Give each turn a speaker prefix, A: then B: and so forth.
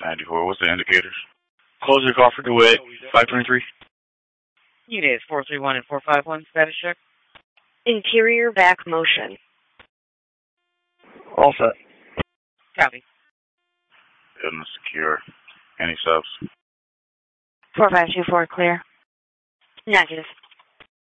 A: 94. What's the indicators? Closure call for DeWitt, 523.
B: Units 431 and 451, status check.
C: Interior back motion.
D: All set.
B: Copy.
A: Good and secure. Any subs?
C: 4524, clear. Negative.